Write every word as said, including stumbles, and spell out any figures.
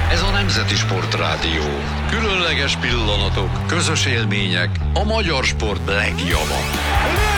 Ez a Nemzeti Sportrádió. Különleges pillanatok, közös élmények, a magyar sport legjobb.